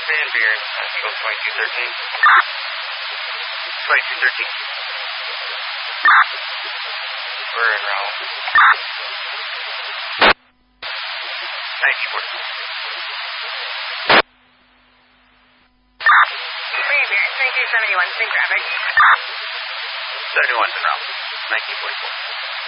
Beer, Nashville 2213. 2213. We're in route. 94. Free Beer, 2271, same traffic. 71's in route. 1944.